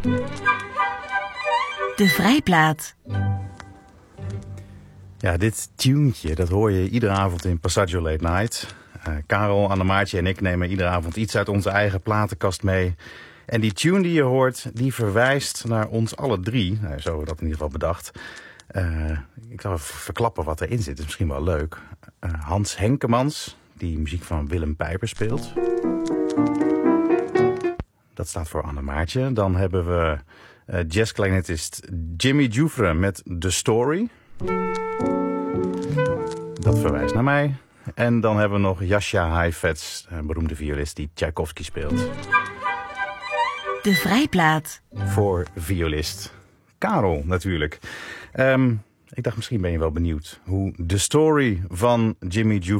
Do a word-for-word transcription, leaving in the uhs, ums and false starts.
De vrijplaat. Ja, dit tuentje, dat hoor je iedere avond in Passaggio Late Night. Uh, Karel, Annemaartje en ik nemen iedere avond iets uit onze eigen platenkast mee. En die tune die je hoort, die verwijst naar ons alle drie. Nou, zo hebben we dat in ieder geval bedacht. Uh, ik zal even verklappen wat erin zit, dat is misschien wel leuk. Uh, Hans Henkemans, die muziek van Willem Pijper speelt. Dat staat voor Annemaartje. Dan hebben we uh, jazzkleinetist Jimmy Jufre met The Story. Dat verwijst naar mij. En dan hebben we nog Jascha Heifetz, een beroemde violist die Tchaikovsky speelt. De vrijplaat. Voor violist Karel natuurlijk. Um, ik dacht, misschien ben je wel benieuwd hoe de story van Jimmy Jufre